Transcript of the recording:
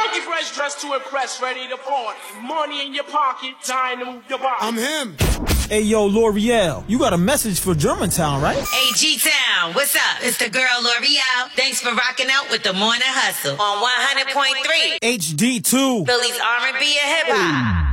Funky fresh dressed to impress, ready to party. Money in your pocket, time to move your body. I'm him. Hey, yo, L'Oreal, you got a message for Germantown, right? Hey, G-Town, what's up? It's the girl L'Oreal. Thanks for rocking out with the Morning Hustle on 100.3 HD2. Philly's R&B and hip-hop.